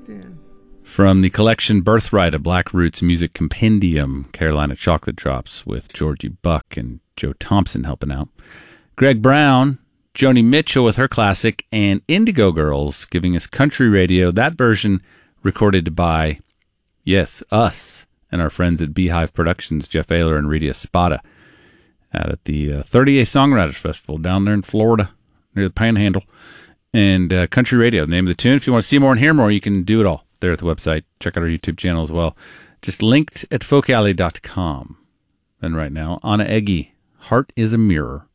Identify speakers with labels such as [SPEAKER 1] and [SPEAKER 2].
[SPEAKER 1] in.
[SPEAKER 2] From the collection Birthright, a Black Roots Music Compendium, Carolina Chocolate Drops with Georgie Buck and Joe Thompson helping out. Greg Brown, Joni Mitchell with her classic, and Indigo Girls giving us country radio. That version recorded by, yes, us and our friends at Beehive Productions, Jeff Ayler and Rita Espada, out at the 30A Songwriters Festival down there in Florida, near the Panhandle. And country radio, the name of the tune. If you want to see more and hear more, you can do it all there at the website. Check out our YouTube channel as well. Just linked at folkalley.com. And right now, Anna Eggy, Heart is a Mirror.